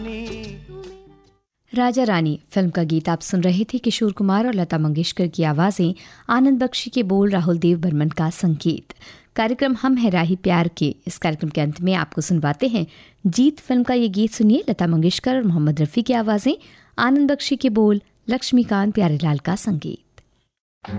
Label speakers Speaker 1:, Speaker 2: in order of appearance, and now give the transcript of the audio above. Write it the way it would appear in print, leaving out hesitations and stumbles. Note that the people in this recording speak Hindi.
Speaker 1: राजा रानी फिल्म का गीत आप सुन रहे थे। किशोर कुमार और लता मंगेशकर की आवाजें, आनंद बख्शी के बोल, राहुल देव बर्मन का संगीत। कार्यक्रम हम है राही प्यार के इस कार्यक्रम के अंत में आपको सुनवाते हैं जीत फिल्म का ये गीत। सुनिए, लता मंगेशकर और मोहम्मद रफ़ी की आवाजें, आनंद बख्शी के बोल, लक्ष्मीकांत प्यारेलाल का संगीत।